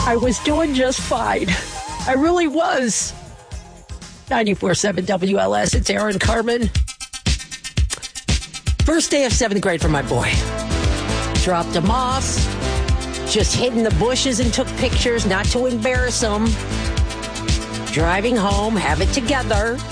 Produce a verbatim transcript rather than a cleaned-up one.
I was doing just fine. I really was. ninety-four point seven W L S, it's Aaron Carmen. First day of seventh grade for my boy. Dropped him off. Just hid in the bushes and took pictures, not to embarrass him. Driving home, have it together.